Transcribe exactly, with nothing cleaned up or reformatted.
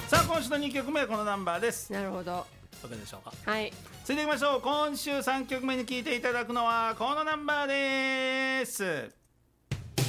さあ今週のにきょくめはこのナンバーです。 なるほど。 いかがでしょうか。 はい。 続いていきましょう。今週さんきょくめに聴いていただくのはこのナンバーです。